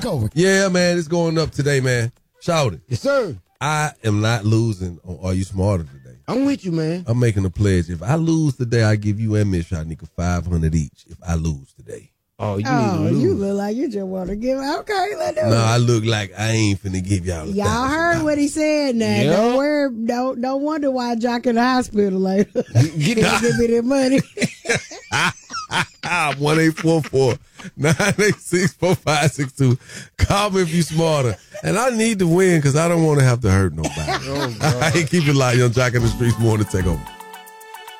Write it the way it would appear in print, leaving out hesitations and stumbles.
over. Yeah, man, it's going up today, man. Shout it. Yes, sir. I am not losing on Are You Smarter today. I'm with you, man. I'm making a pledge. If I lose today, I give you and Miss Shanika $500 each. If I lose today. Oh, you need to lose. You look like you just want to give. Okay, let's do it. No, I look like I ain't finna give y'all. Y'all heard what he said. Now, Yeah. don't worry. Don't wonder why Jock in the hospital later. Give me that money. 1-844-986-4562. Call me if you smarter. And I need to win because I don't want to have to hurt nobody. I ain't keep it light, Young Jock in the Streets. More to take over.